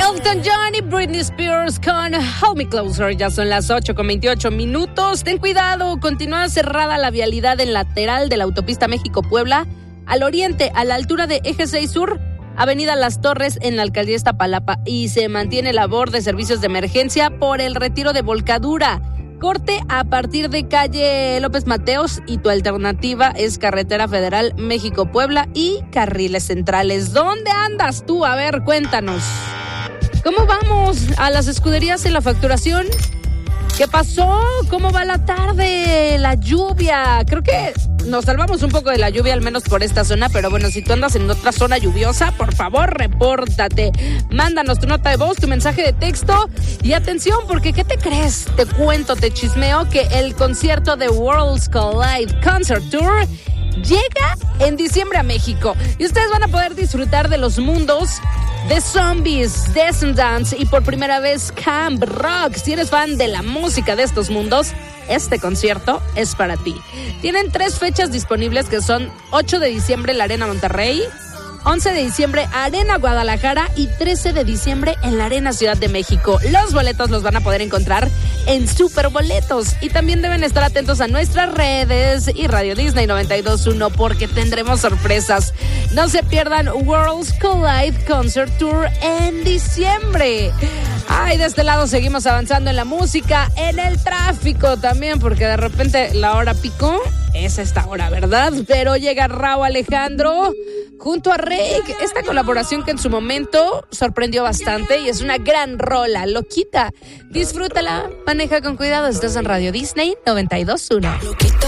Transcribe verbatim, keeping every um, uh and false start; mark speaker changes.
Speaker 1: Elton John y Britney Spears con Hold Me Closer. Ya son las ocho con veintiocho minutos. Ten cuidado, continúa cerrada la vialidad en lateral de la autopista México-Puebla, al oriente, a la altura de Eje seis Sur, Avenida Las Torres en la alcaldía Iztapalapa, y se mantiene labor de servicios de emergencia por el retiro de volcadura. Corte a partir de calle López Mateos y tu alternativa es carretera federal México-Puebla y carriles centrales. ¿Dónde andas tú? A ver, cuéntanos. ¿Cómo vamos a las escuderías en la facturación? ¿Qué pasó? ¿Cómo va la tarde? La lluvia. Creo que nos salvamos un poco de la lluvia, al menos por esta zona, pero bueno, si tú andas en otra zona lluviosa, por favor, repórtate. Mándanos tu nota de voz, tu mensaje de texto y atención, porque ¿qué te crees? Te cuento, te chismeo que el concierto de Worlds Collide Concert Tour llega en diciembre a México y ustedes van a poder disfrutar de los mundos de Zombies, Descendants y por primera vez Camp Rock. Si eres fan de la música de estos mundos, este concierto es para ti. Tienen tres fechas disponibles que son ocho de diciembre en la Arena Monterrey, once de diciembre Arena Guadalajara y trece de diciembre en la Arena Ciudad de México. Los boletos los van a poder encontrar en Superboletos y también deben estar atentos a nuestras redes y Radio Disney noventa y dos punto uno porque tendremos sorpresas. No se pierdan Worlds Collide Concert Tour en diciembre. Ay, de este lado seguimos avanzando en la música, en el tráfico también, porque de repente la hora pico es esta hora, ¿verdad? Pero llega Rauw Alejandro junto a Rake, esta colaboración que en su momento sorprendió bastante y es una gran rola, Loquita. Disfrútala, maneja con cuidado, estás en Radio Disney noventa y dos punto uno.